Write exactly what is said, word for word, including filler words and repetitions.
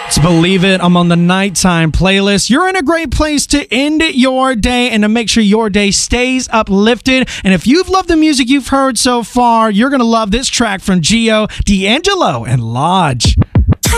So believe it, I'm on the nighttime playlist. You're in a great place to end your day and to make sure your day stays uplifted. And if you've loved the music you've heard so far, you're going to love this track from Gio, D'Angelo, and Lodge.